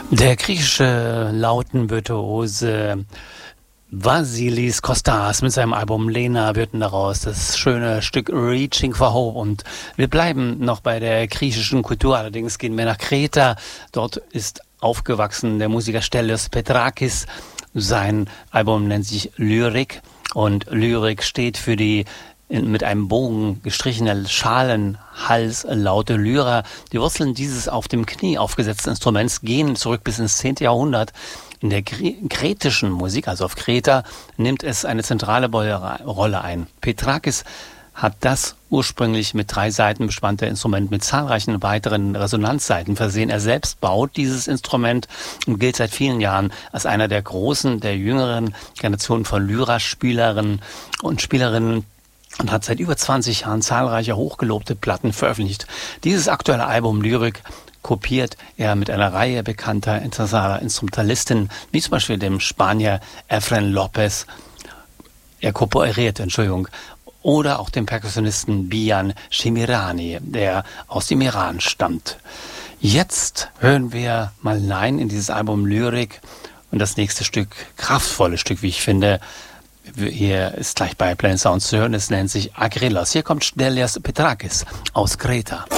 Der griechische Lautenvirtuose Vasilis Kostas mit seinem Album Lena wird daraus das schöne Stück Reaching for Hope. Und wir bleiben noch bei der griechischen Kultur, allerdings gehen wir nach Kreta. Dort ist aufgewachsen der Musiker Stelios Petrakis. Sein Album nennt sich Lyrik und Lyrik steht für die mit einem Bogen gestrichene Schalenhalslaute Lyra. Die Wurzeln dieses auf dem Knie aufgesetzten Instruments gehen zurück bis ins 10. Jahrhundert. In der kretischen Musik, also auf Kreta, nimmt es eine zentrale Rolle ein. Petrakis hat das ursprünglich mit 3 Saiten bespannte Instrument mit zahlreichen weiteren Resonanzsaiten versehen. Er selbst baut dieses Instrument und gilt seit vielen Jahren als einer der großen, der jüngeren Generationen von Lyra-Spielerinnen und Spielerinnen und hat seit über 20 Jahren zahlreiche hochgelobte Platten veröffentlicht. Dieses aktuelle Album Lyrik kopiert er mit einer Reihe bekannter internationaler Instrumentalisten, wie zum Beispiel dem Spanier Efren Lopez, oder auch dem Perkussionisten Bijan Shimirani, der aus dem Iran stammt. Jetzt hören wir mal hinein in dieses Album Lyrik und das nächste Stück, kraftvolle Stück, wie ich finde, hier ist gleich bei Planet Sounds zu hören, es nennt sich Agrilos. Hier kommt Stelios Petrakis aus Kreta.